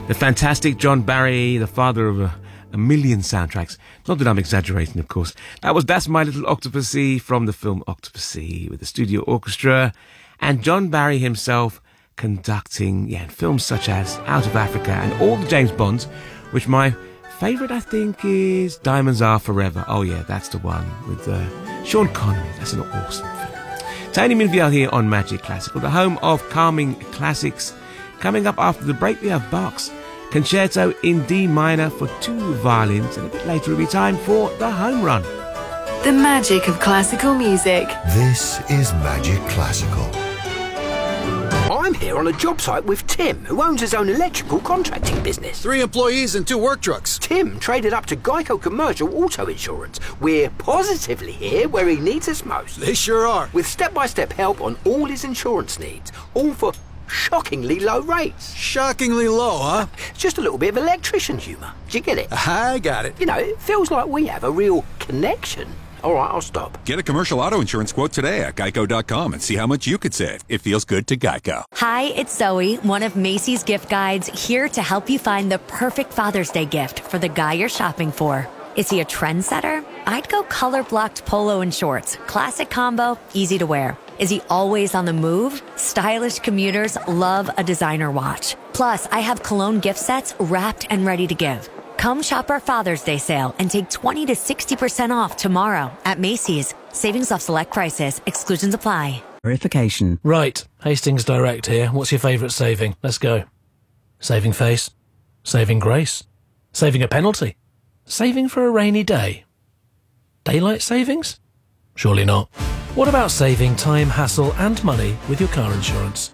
The fantastic John Barry, the father of a million soundtracks. Not that I'm exaggerating, of course. That's My Little Octopussy from the film Octopussy with the studio orchestra and John Barry himself conducting, films such as Out of Africa and all the James Bonds, which my favourite, I think, is Diamonds Are Forever. Oh yeah, that's the one with Sean Connery. That's an awesome film. Tony Minviel here on Magic Classical, the home of calming classics. Coming up after the break, we have Bach's Concerto in D minor for 2 violins, and a bit later it'll be time for the home run. The magic of classical music. This is Magic Classical. I'm here on a job site with Tim, who owns his own electrical contracting business. 3 employees and 2 work trucks. Tim traded up to Geico Commercial Auto Insurance. We're positively here where he needs us most. They sure are. With step-by-step help on all his insurance needs, all for shockingly low rates. Shockingly low, huh? Just a little bit of electrician humour. Do you get it? I got it. You know, it feels like we have a real connection. All right, I'll stop. Get a commercial auto insurance quote today at geico.com and see how much you could save. It feels good to Geico. Hi, it's Zoe, one of Macy's gift guides, here to help you find the perfect Father's Day gift for the guy you're shopping for. Is he a trendsetter? I'd go color-blocked polo and shorts. Classic combo, easy to wear. Is he always on the move? Stylish commuters love a designer watch. Plus, I have cologne gift sets wrapped and ready to give. Come shop our Father's Day sale and take 20 to 60% off tomorrow at Macy's. Savings off select prices. Exclusions apply. Verification. Right, Hastings Direct here. What's your favourite saving? Let's go. Saving face. Saving grace. Saving a penalty. Saving for a rainy day. Daylight savings? Surely not. What about saving time, hassle and money with your car insurance?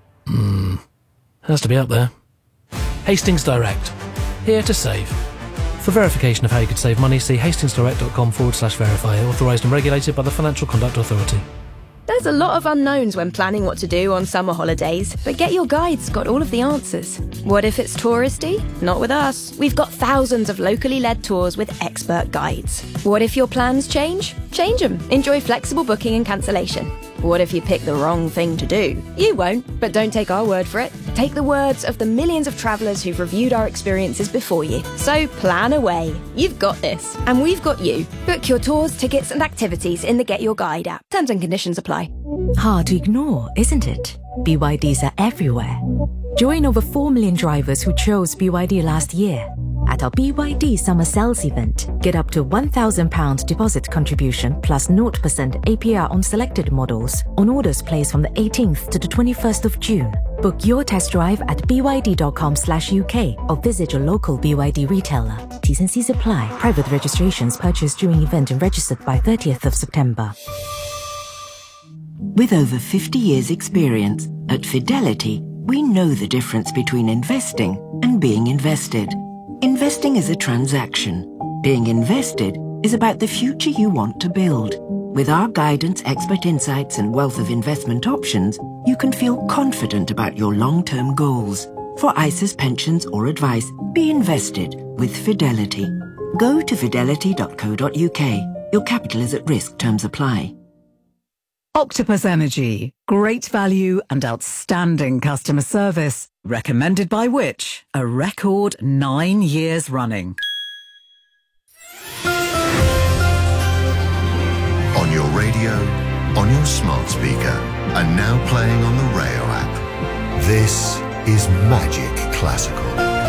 Has to be up there. Hastings Direct. Here to save. For verification of how you could save money, see hastingsdirect.com/verify. Authorised and regulated by the Financial Conduct Authority. There's a lot of unknowns when planning what to do on summer holidays, but Get Your Guide's got all of the answers. What if it's touristy? Not with us. We've got thousands of locally led tours with expert guides. What if your plans change? Change them. Enjoy flexible booking and cancellation. What if you pick the wrong thing to do? You won't, but don't take our word for it. Take the words of the millions of travellers who've reviewed our experiences before you. So plan away. You've got this, and we've got you. Book your tours, tickets and activities in the Get Your Guide app. Terms and conditions apply. Hard to ignore, isn't it? BYDs are everywhere. Join over 4 million drivers who chose BYD last year. At our BYD Summer Sales event, get up to £1,000 deposit contribution plus 0% APR on selected models on orders placed from the 18th to the 21st of June. Book your test drive at byd.com/UK or visit your local BYD retailer. T's and C's apply. Private registrations purchased during event and registered by 30th of September. With over 50 years' experience, at Fidelity, we know the difference between investing and being invested. Investing is a transaction. Being invested is about the future you want to build. With our guidance, expert insights, and wealth of investment options, you can feel confident about your long-term goals. For ISAs, pensions, or advice, be invested with Fidelity. Go to fidelity.co.uk. Your capital is at risk. Terms apply. Octopus Energy. Great value and outstanding customer service. Recommended by which? A record 9 years running. On your radio, on your smart speaker, and now playing on the Rayo app. This is Magic Classical.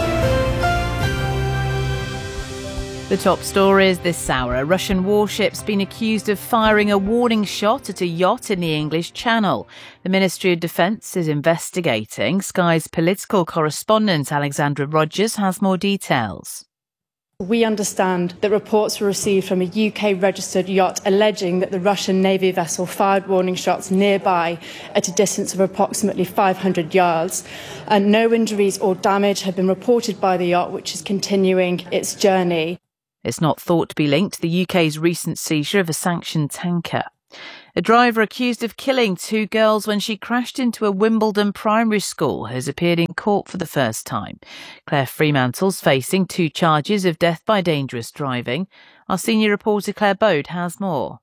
The top stories this hour. A Russian warship's been accused of firing a warning shot at a yacht in the English Channel. The Ministry of Defence is investigating. Sky's political correspondent Alexandra Rogers has more details. We understand that reports were received from a UK-registered yacht alleging that the Russian Navy vessel fired warning shots nearby at a distance of approximately 500 yards. And no injuries or damage have been reported by the yacht, which is continuing its journey. It's not thought to be linked to the UK's recent seizure of a sanctioned tanker. A driver accused of killing 2 girls when she crashed into a Wimbledon primary school has appeared in court for the first time. Claire Fremantle's facing 2 charges of death by dangerous driving. Our senior reporter Claire Bode has more.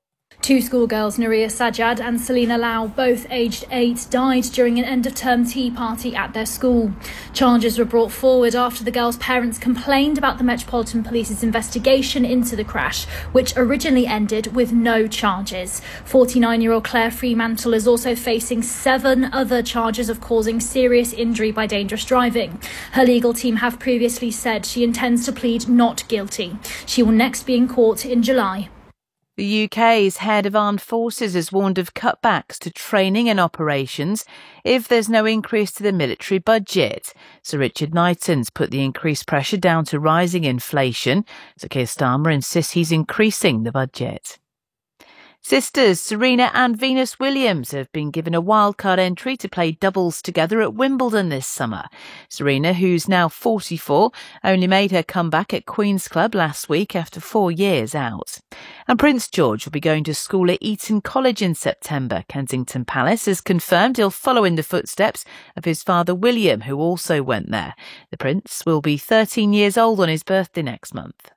Two schoolgirls, Nuria Sajjad and Selina Lau, both aged 8, died during an end-of-term tea party at their school. Charges were brought forward after the girls' parents complained about the Metropolitan Police's investigation into the crash, which originally ended with no charges. 49-year-old Claire Fremantle is also facing 7 other charges of causing serious injury by dangerous driving. Her legal team have previously said she intends to plead not guilty. She will next be in court in July. The UK's head of armed forces has warned of cutbacks to training and operations if there's no increase to the military budget. Sir Richard Knighton's put the increased pressure down to rising inflation. Sir Keir Starmer insists he's increasing the budget. Sisters Serena and Venus Williams have been given a wildcard entry to play doubles together at Wimbledon this summer. Serena, who's now 44, only made her comeback at Queen's Club last week after 4 years out. And Prince George will be going to school at Eton College in September. Kensington Palace has confirmed he'll follow in the footsteps of his father William, who also went there. The Prince will be 13 years old on his birthday next month.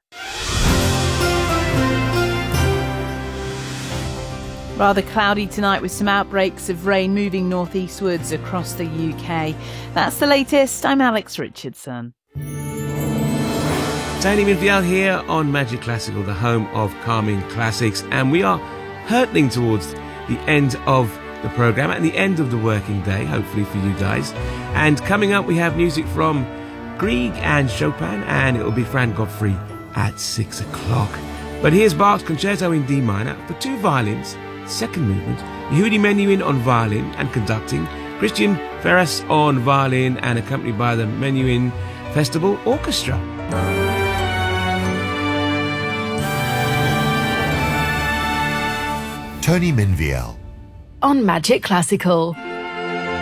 Rather cloudy tonight with some outbreaks of rain moving northeastwards across the UK. That's the latest. I'm Alex Richardson. Tony Minfield here on Magic Classical, the home of calming classics. And we are hurtling towards the end of the programme and the end of the working day, hopefully for you guys. And coming up, we have music from Grieg and Chopin, and it will be Fran Godfrey at 6 o'clock. But here's Bach's Concerto in D minor for 2 violins, second movement, Yehudi Menuhin on violin and conducting, Christian Ferras on violin and accompanied by the Menuhin Festival Orchestra. Tony Minviel on Magic Classical.